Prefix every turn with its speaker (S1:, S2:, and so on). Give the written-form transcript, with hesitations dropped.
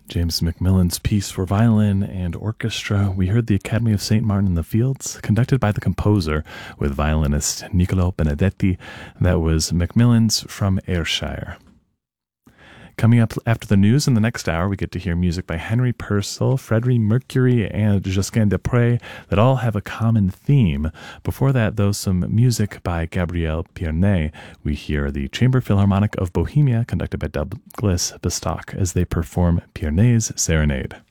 S1: James Macmillan's piece for violin and orchestra. We heard the Academy of St. Martin in the Fields, conducted by the composer with violinist Niccolo Benedetti. That was Macmillan's from Ayrshire. Coming up after the news in the next hour, we get to hear music by Henry Purcell, Freddie Mercury, and Josquin Desprez that all have a common theme. Before that, though, some music by Gabriel Pierné. We hear the Chamber Philharmonic of Bohemia, conducted by Douglas Bostock, as they perform Pierné's Serenade.